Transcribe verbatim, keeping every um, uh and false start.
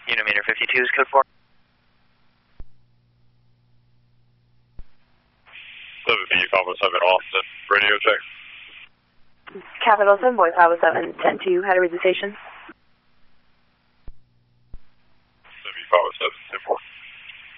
Unimeter fifty-two is code four. seven B five oh seven Austin, radio check. Capital seven, boy five oh seven, ten two, how to read the station?